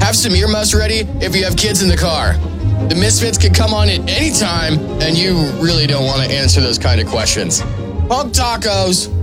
Have some earmuffs ready if you have kids in the car. The Misfits can come on at any time, and you really don't want to answer those kind of questions. Pump tacos.